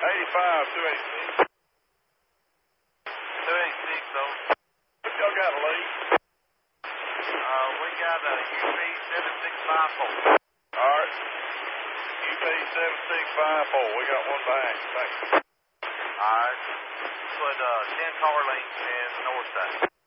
286. 286, though. What y'all got, Lee? We got a UP 7654. All right. UP 7654. We got one back. Thanks. All right. Put 10 car lengths in the north side.